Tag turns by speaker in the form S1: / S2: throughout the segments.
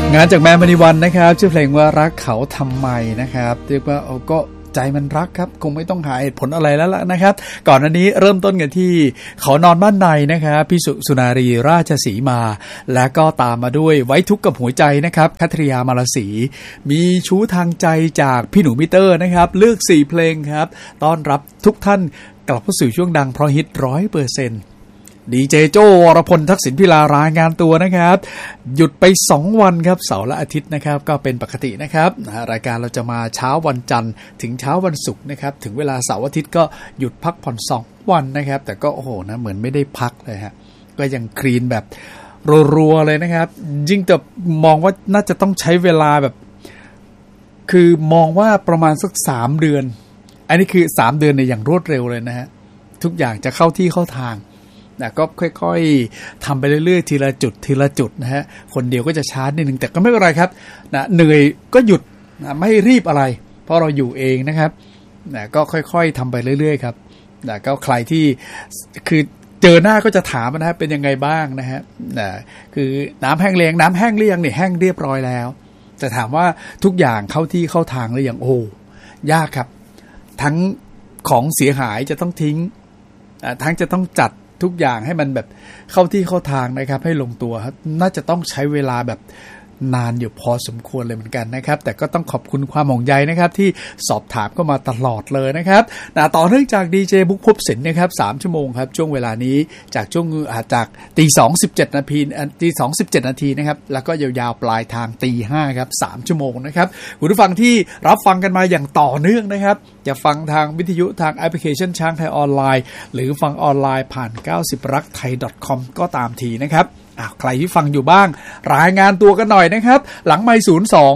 S1: งานจากแมนมณีวันนะครับชื่อเพลงว่ารักเขาทำไมนะครับเรียกว่าก็ใจมันรักครับคงไม่ต้องหาเหตุผลอะไรแล้วล่ะนะครับก่อนอันนี้เริ่มต้นกันที่เขานอนบ้านในนะครับพี่สุนารีราชสีมาและก็ตามมาด้วยไว้ทุกข์กับหัวใจนะครับคัทริยามาลสีมีชู้ทางใจจากพี่หนูมิเตอร์นะครับเลือก4เพลงครับต้อนรับทุกท่านกลับเข้าสู่ช่วงดังเพราะฮิต 100%ดีเจโจวรพลทักษิณพิลารายงานตัวนะครับหยุดไป2วันครับเสาร์และอาทิตย์นะครับก็เป็นปกตินะครับรายการเราจะมาเช้าวันจันทร์ถึงเช้าวันศุกร์นะครับถึงเวลาเสาร์อาทิตย์ก็หยุดพักผ่อน2วันนะครับแต่ก็โอ้โหนะเหมือนไม่ได้พักเลยฮะก็ยังคลีนแบบรัวๆเลยนะครับยิ่งแต่มองว่าน่าจะต้องใช้เวลาแบบคือมองว่าประมาณสัก3เดือนอันนี้คือ3เดือนเนี่ยอย่างรวดเร็วเลยนะฮะทุกอย่างจะเข้าที่เข้าทางนะก็ค่อยๆทำไปเรื่อยๆทีละจุดนะฮะคนเดียวก็จะช้านิดนึงแต่ก็ไม่เป็นไรครับนะเหนื่อยก็หยุดนะไม่รีบอะไรเพราะเราอยู่เองนะครับนะก็ค่อยๆทำไปเรื่อยๆครับนะก็ใครที่คือเจอหน้าก็จะถามนะฮะเป็นยังไงบ้างนะฮะนะคือน้ำแห้งหรือยังเนี่ยแห้งเรียบร้อยแล้วแต่ถามว่าทุกอย่างเข้าที่เข้าทางหรือยังโอ้ยากครับทั้งของเสียหายจะต้องทิ้งทั้งจะต้องจัดทุกอย่างให้มันแบบเข้าที่เข้าทางนะครับให้ลงตัวครับน่าจะต้องใช้เวลาแบบนานอยู่พอสมควรเลยเหมือนกันนะครับแต่ก็ต้องขอบคุณความห่วงใยนะครับที่สอบถามก็มาตลอดเลยนะครับต่อเนื่องจากดีเจบุ๊กพบสินนะครับ3ชั่วโมงครับช่วงเวลานี้จากช่วงจาก 2:17 นาทีนะครับแล้วก็ยาวๆปลายทาง 5:00 ครับ3ชั่วโมงนะครับคุณผู้ฟังที่รับฟังกันมาอย่างต่อเนื่องนะครับจะฟังทางวิทยุทางแอปพลิเคชันช้างไทยออนไลน์หรือฟังออนไลน์ผ่าน90rakthai.com ก็ตามทีนะครับใครที่ฟังอยู่บ้างรายงานตัวกันหน่อยนะครับหลังไมค์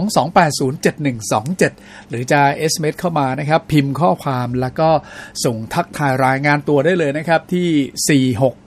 S1: 02-280-7127หรือจะ SMS เข้ามานะครับพิมพ์ข้อความแล้วก็ส่งทักทายรายงานตัวได้เลยนะครับที่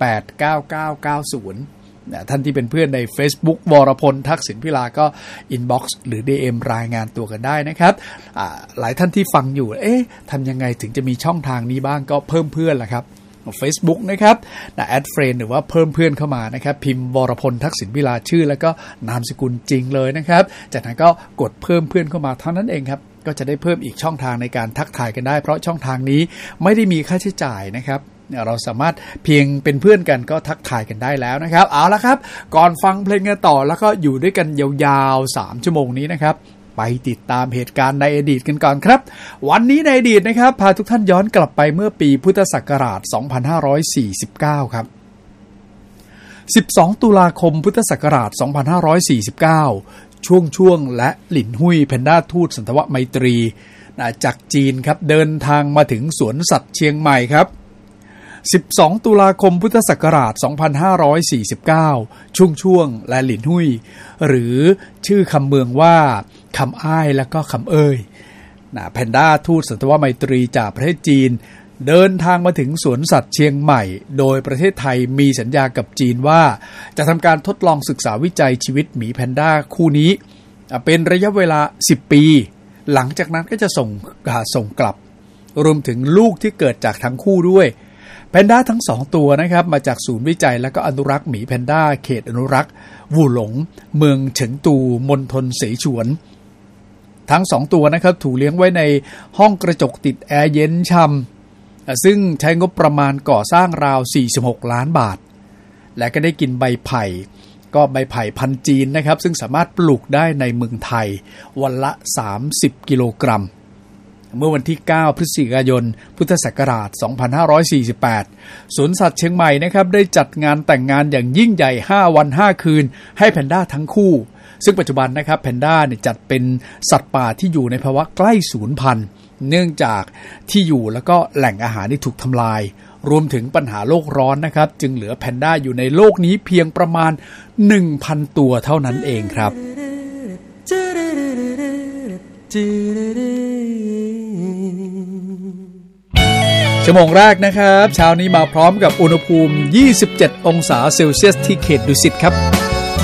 S1: 4689990ท่านที่เป็นเพื่อนใน Facebook วรพลทักษิณพิลาก็อินบ็อกซ์หรือ DM รายงานตัวกันได้นะครับหลายท่านที่ฟังอยู่ทำยังไงถึงจะมีช่องทางนี้บ้างก็เพิ่มเพื่อนล่ะครับFacebook นะครับแอดเฟรนด์หรือว่าเพิ่มเพื่อนเข้ามานะครับพิมพ์วรพลทักษิณพิลาชื่อแล้วก็นามสกุลจริงเลยนะครับจากนั้นก็กดเพิ่มเพื่อนเข้ามาเท่านั้นเองครับก็จะได้เพิ่มอีกช่องทางในการทักทายกันได้เพราะช่องทางนี้ไม่ได้มีค่าใช้จ่ายนะครับเราสามารถเพียงเป็นเพื่อนกันก็ทักทายกันได้แล้วนะครับเอาละครับก่อนฟังเพลงกันต่อแล้วก็อยู่ด้วยกันยาวๆ3ชั่วโมงนี้นะครับไปติดตามเหตุการณ์ในอดีตกันก่อนครับวันนี้ในอดีตนะครับพาทุกท่านย้อนกลับไปเมื่อปีพุทธศักราช 2549 ครับ 12 ตุลาคมพุทธศักราช 2549 ช่วงและหลินหุยแพนด้าทูตสันทวไมตรีจากจีนครับเดินทางมาถึงสวนสัตว์เชียงใหม่ครับ12 ตุลาคมพุทธศักราช 2549 ช่วงและหลินหุยหรือชื่อคำเมืองว่าคำอ้ายและก็คำเอ่ยแพนด้าทูตสันทวไมตรีจากประเทศจีนเดินทางมาถึงสวนสัตว์เชียงใหม่โดยประเทศไทยมีสัญญากับจีนว่าจะทำการทดลองศึกษาวิจัยชีวิตหมีแพนด้าคู่นี้เป็นระยะเวลา10 ปีหลังจากนั้นก็จะส่งกลับรวมถึงลูกที่เกิดจากทั้งคู่ด้วยแพนด้าทั้ง2ตัวนะครับมาจากศูนย์วิจัยและก็อนุรักษ์หมีแพนด้าเขตอนุรักษ์วู่หลงเมืองเฉิงตูมณฑลเสฉวนทั้ง2ตัวนะครับถูกเลี้ยงไว้ในห้องกระจกติดแอร์เย็นช่ำซึ่งใช้งบประมาณก่อสร้างราว46 ล้านบาทและก็ได้กินใบไผ่ก็ใบไผ่พันธุ์จีนนะครับซึ่งสามารถปลูกได้ในเมืองไทยวันละ30 กิโลกรัมเมื่อวันที่9 พฤศจิกายนพุทธศักราช 2548 สวนสัตว์เชียงใหม่นะครับได้จัดงานแต่งงานอย่างยิ่งใหญ่5 วัน 5 คืนให้แพนด้าทั้งคู่ซึ่งปัจจุบันนะครับแพนด้าเนี่ยจัดเป็นสัตว์ป่าที่อยู่ในภาวะใกล้สูญพันธุ์เนื่องจากที่อยู่แล้วก็แหล่งอาหารที่ถูกทำลายรวมถึงปัญหาโลกร้อนนะครับจึงเหลือแพนด้าอยู่ในโลกนี้เพียงประมาณ 1,000 ตัวเท่านั้นเองครับชั่วโมงแรกนะครับเช้านี้มาพร้อมกับอุณหภูมิ27 องศาเซลเซียสที่เขตดุสิตครับ